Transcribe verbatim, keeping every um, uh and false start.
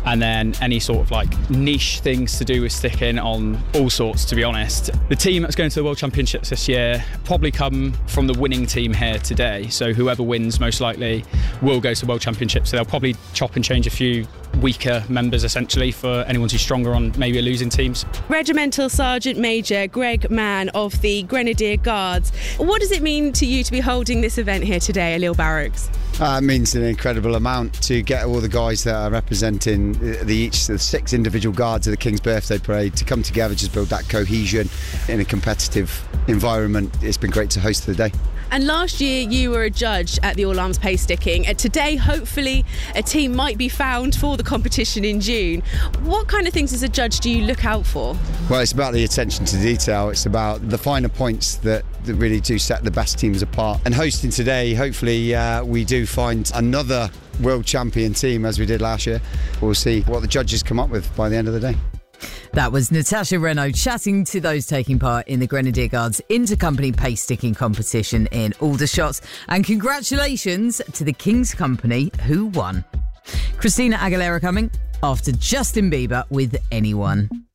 and then any sort of like niche things to do with sticking on all sorts, to be honest. The team that's going to the World Championships this year probably come from the winning team here today, so whoever wins most likely will go to World Championships, so they'll probably chop and change a few weaker members essentially for anyone who's stronger on maybe a losing teams. Regimental Sergeant Major Greg Mann of the Grenadier Guards. What does it mean to you to be holding this event here today at Lille Barracks? Uh, it means an incredible amount to get all the guys that are representing the each the six individual guards of the King's Birthday Parade to come together, just build that cohesion in a competitive environment. It's been great to host the day. And last year you were a judge at the All Arms Pace Sticking. And today, hopefully, a team might be found for the competition in June. What kind of things as a judge do you look out for? Well, it's about the attention to detail. It's about the finer points that, that really do set the best teams apart. And hosting today, hopefully uh, we do find another world champion team as we did last year. We'll see what the judges come up with by the end of the day. That was Natasha Renaud chatting to those taking part in the Grenadier Guards Intercompany Pace Sticking competition in Aldershot. And congratulations to the King's Company who won. Christina Aguilera coming after Justin Bieber with Anyone.